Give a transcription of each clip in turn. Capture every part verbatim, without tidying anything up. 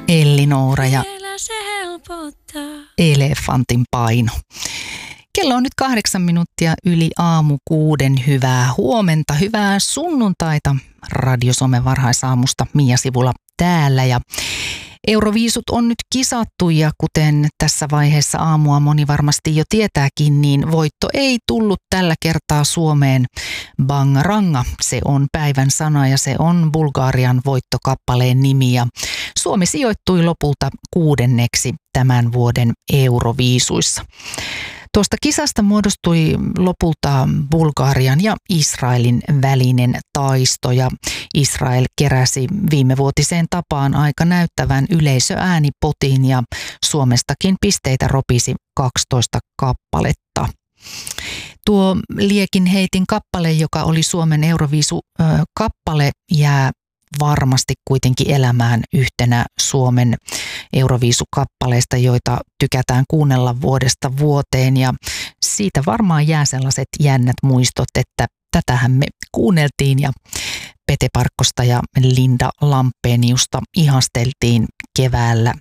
Elli-Noora ja Elefantin paino. Kello on nyt kahdeksan minuuttia yli aamu kuuden. Hyvää huomenta, hyvää sunnuntaita Radio Suomen varhaisaamusta. Mia Sivula täällä ja Euroviisut on nyt kisattu ja kuten tässä vaiheessa aamua moni varmasti jo tietääkin, niin voitto ei tullut tällä kertaa Suomeen. Bangaranga, se on päivän sana ja se on Bulgarian voittokappaleen nimi ja Suomi sijoittui lopulta kuudenneksi tämän vuoden Euroviisuissa. Tuosta kisasta muodostui lopulta Bulgarian ja Israelin välinen taisto ja Israel keräsi viimevuotiseen tapaan aika näyttävän yleisöäänipotin ja Suomestakin pisteitä ropisi kaksitoista kappaletta. Tuo Liekin heitin kappale, joka oli Suomen Euroviisu-kappale, jää varmasti kuitenkin elämään yhtenä Suomen Euroviisukappaleista, joita tykätään kuunnella vuodesta vuoteen ja siitä varmaan jää sellaiset jännät muistot, että tätähän me kuunneltiin ja Pete Parkkosta ja Linda Lampeniusta ihasteltiin keväällä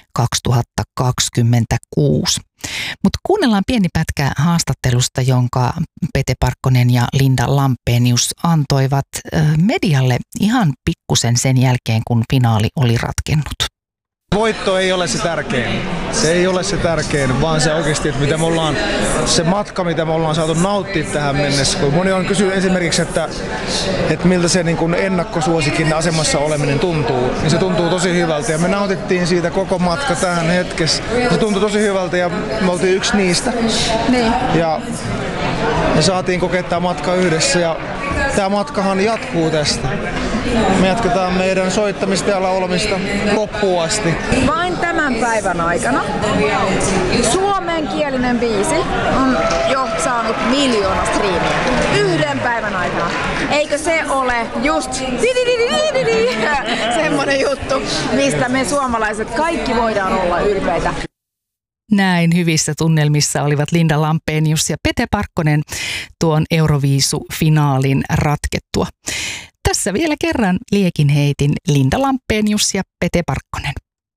kaksituhattakaksikymmentäkuusi. Mutta kuunnellaan pieni pätkä haastattelusta, jonka Pete Parkkonen ja Linda Lampenius antoivat medialle ihan pikkusen sen jälkeen, kun finaali oli ratkennut. Voitto ei ole se tärkein. Se ei ole se tärkein, vaan se oikeasti, että mitä me ollaan, se matka, mitä me ollaan saatu nauttia tähän mennessä. Kun moni on kysynyt esimerkiksi, että, että miltä se niin kuin ennakkosuosikin asemassa oleminen tuntuu, niin se tuntuu tosi hyvältä. Ja me nautittiin siitä koko matka tähän hetkessä. Se tuntui tosi hyvältä ja me oltiin yksi niistä. Niin. Ja me saatiin kokea tämä matka yhdessä ja tämä matkahan jatkuu tästä. Me jatketaan meidän soittamista ja laulamista loppuun asti. Vain tämän päivän aikana suomenkielinen biisi on jo saanut miljoona striimiä. Yhden päivän aikana. Eikö se ole just semmoinen juttu, mistä me suomalaiset kaikki voidaan olla ylpeitä. Näin hyvissä tunnelmissa olivat Linda Lampenius ja Pete Parkkonen tuon Euroviisu-finaalin ratkettua. Tässä vielä kerran Liekin heitin Linda Lampenius ja Pete Parkkonen.